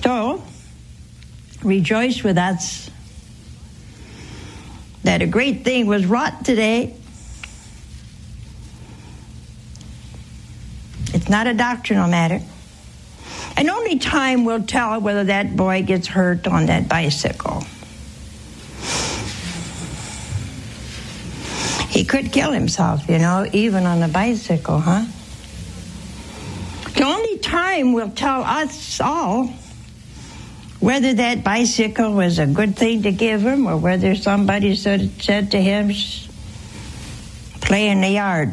So, rejoice with us that a great thing was wrought today. It's not a doctrinal matter. And only time will tell whether that boy gets hurt on that bicycle. He could kill himself, even on a bicycle, huh? The only time will tell us all whether that bicycle was a good thing to give him or whether somebody said to him, play in the yard,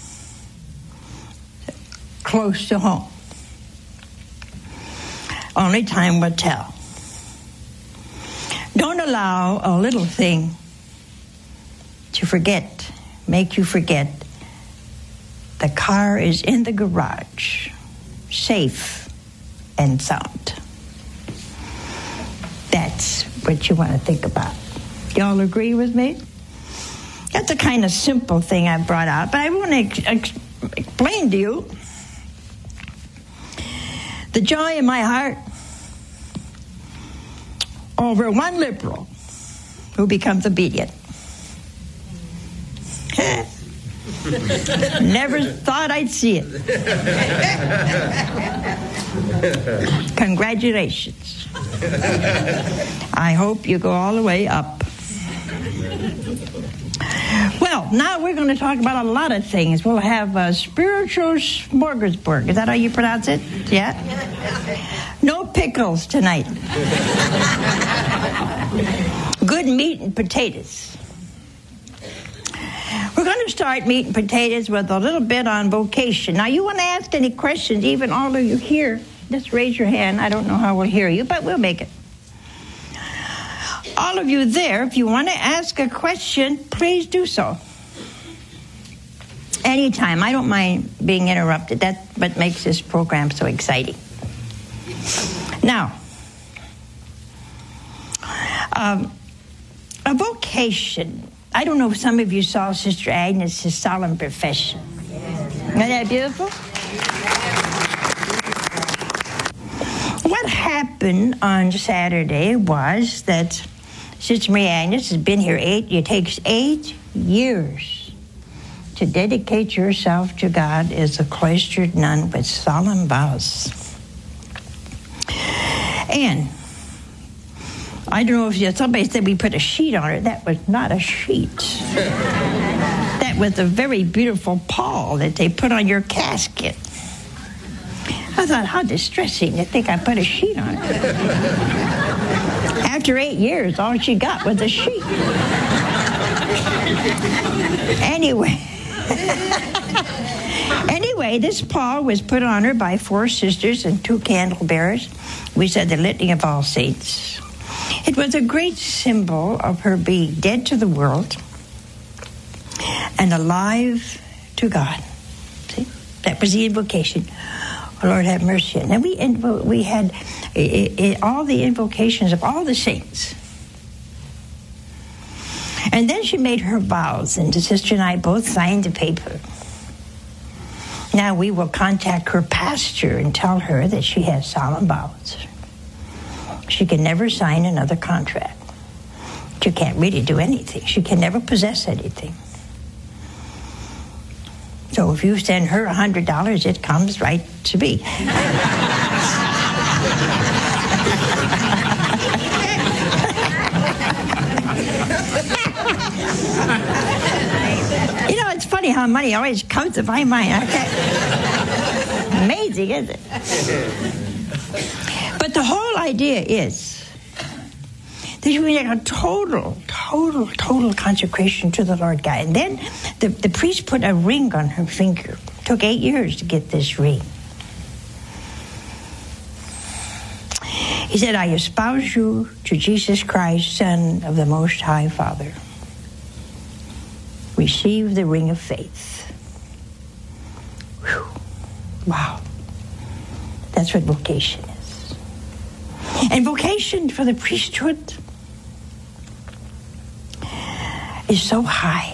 close to home. Only time will tell. Don't allow a little thing to make you forget. The car is in the garage, safe and sound. That's what you want to think about. Y'all agree with me? That's a kind of simple thing I brought out, but I want to explain to you the joy in my heart over one liberal who becomes obedient. Never thought I'd see it. Congratulations. I hope you go all the way up. Well, now we're going to talk about a lot of things. We'll have a spiritual smorgasbord. Is that how you pronounce it? Yeah? No pickles tonight. Good meat and potatoes. We're going to start meat and potatoes with a little bit on vocation. Now, you want to ask any questions, even all of you here, just raise your hand. I don't know how we'll hear you, but we'll make it. All of you there, if you want to ask a question, please do so. Anytime. I don't mind being interrupted. That's what makes this program so exciting. Now, a vocation. I don't know if some of you saw Sister Agnes' solemn profession. Isn't that beautiful? What happened on Saturday was that Sister Maria Agnes has been here it takes 8 years to dedicate yourself to God as a cloistered nun with solemn vows. And I don't know if somebody said we put a sheet on her. That was not a sheet. That was a very beautiful pall that they put on your casket. I thought, how distressing to think I put a sheet on her. After 8 years, all she got was a sheet. Anyway, this pall was put on her by 4 sisters and 2 candle bearers. We said the Litany of All Saints. It was a great symbol of her being dead to the world and alive to God. See? That was the invocation. Oh, Lord, have mercy. And then we had all the invocations of all the saints. And then she made her vows, and the sister and I both signed the paper. Now we will contact her pastor and tell her that she has solemn vows. She can never sign another contract. She can't really do anything. She can never possess anything. So if you send her $100, it comes right to me. It's funny how money always comes to my mind. Amazing, isn't it? But the whole idea is that you make a total consecration to the Lord God. And then the priest put a ring on her finger. It took 8 years to get this ring. He said, I espouse you to Jesus Christ, Son of the Most High Father. Receive the ring of faith. Whew. Wow. That's what vocation is. And vocation for the priesthood is so high.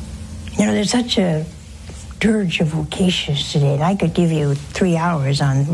There's such a dirge of vocations today. I could give you 3 hours on